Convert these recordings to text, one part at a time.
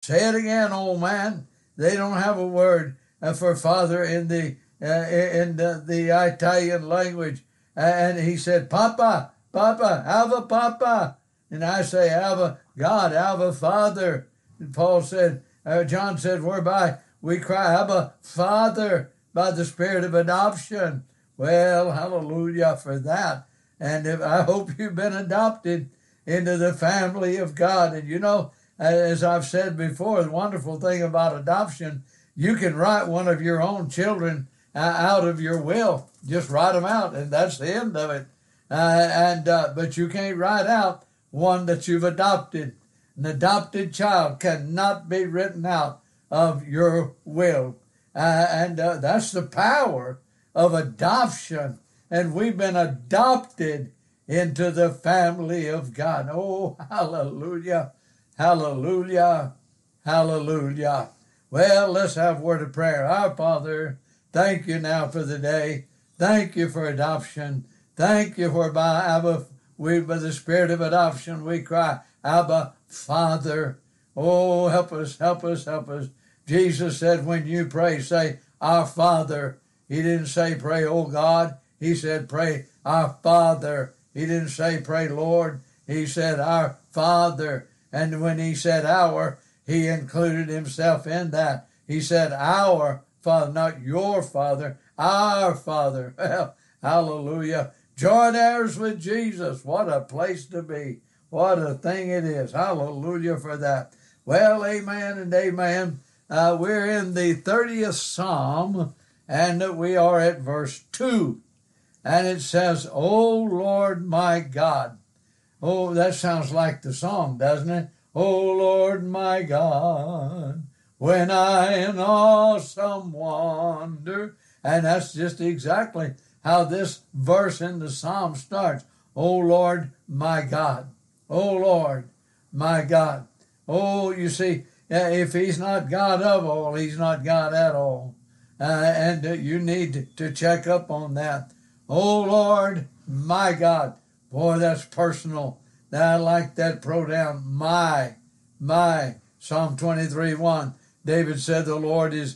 Say it again, old man. They don't have a word for father in the Italian language. And he said, Papa, Papa, Ava Papa. And I say, Ava God, Ava Father. And Paul said, John said, whereby we cry, Abba Father, by the spirit of adoption. Well, hallelujah for that. And I hope you've been adopted into the family of God. And you know, as I've said before, the wonderful thing about adoption, you can write one of your own children out of your will. Just write them out, and that's the end of it. But you can't write out one that you've adopted. An adopted child cannot be written out of your will. That's the power of adoption. And we've been adopted into the family of God. Oh, hallelujah, hallelujah, hallelujah. Well, let's have a word of prayer. Our Father, thank you now for the day. Thank you for adoption. Thank you for by the spirit of adoption we cry, Abba, Father. Oh, help us, help us, help us. Jesus said when you pray, say, Our Father. He didn't say pray, oh God. He said pray, Our Father. He didn't say pray, Lord. He said our Father. And when he said our, he included himself in that. He said our Father, not your Father, our Father. Well, hallelujah. Joint heirs with Jesus. What a place to be. What a thing it is. Hallelujah for that. Well, amen and amen. We're in the 30th Psalm, and we are at verse 2. And it says, O Lord my God. Oh, that sounds like the song, doesn't it? O Lord my God, when I in awesome wonder. And that's just exactly how this verse in the Psalm starts. O Lord my God. O Lord my God. Oh, you see, if he's not God of all, he's not God at all. And you need to check up on that. Oh, Lord, my God. Boy, that's personal. I like that pronoun, my. Psalm 23:1. David said, the Lord is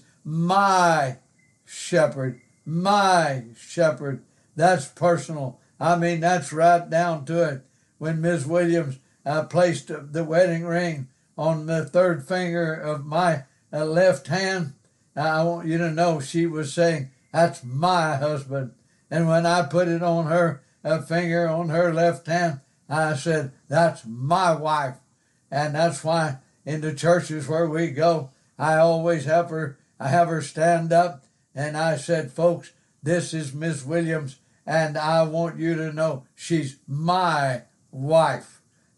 my shepherd. My shepherd. That's personal. I mean, that's right down to it. When Ms. Williams placed the wedding ring on the third finger of my left hand, I want you to know she was saying, that's my husband. And when I put it on her finger on her left hand, I said, that's my wife. And that's why in the churches where we go, I always have her stand up. And I said, folks, this is Miss Williams, and I want you to know she's my wife.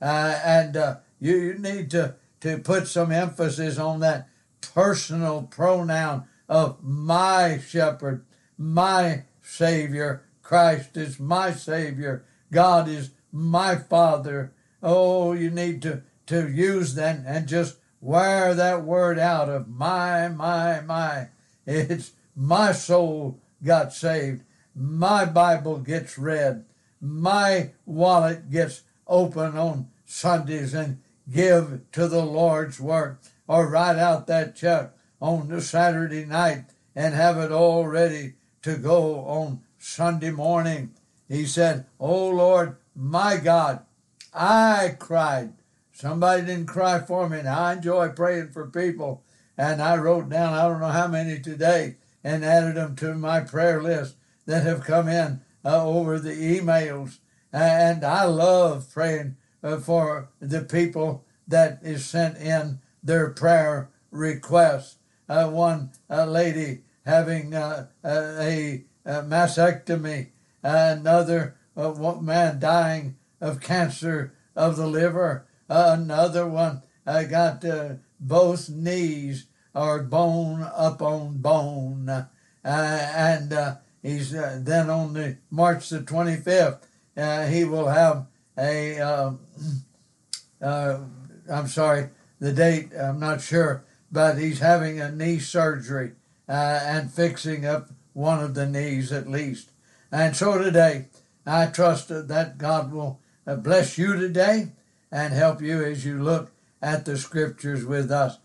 You need to put some emphasis on that personal pronoun of my shepherd, my Savior. Christ is my Savior. God is my Father. Oh, you need to use that and just wear that word out of my. It's my soul got saved. My Bible gets read. My wallet gets open on Sundays and give to the Lord's work. Or write out that check on the Saturday night and have it all ready to go on Sunday morning. He said, oh Lord, my God, I cried. Somebody didn't cry for me. Now I enjoy praying for people. And I wrote down, I don't know how many today, and added them to my prayer list that have come in over the emails. And I love praying for the people that is sent in their prayer requests. One lady having a mastectomy, another man dying of cancer of the liver, another one got both knees are bone up on bone, and he's then on the March the 25th he will have I'm sorry, the date, I'm not sure, but he's having a knee surgery and fixing up one of the knees at least. And so today, I trust that God will bless you today and help you as you look at the scriptures with us.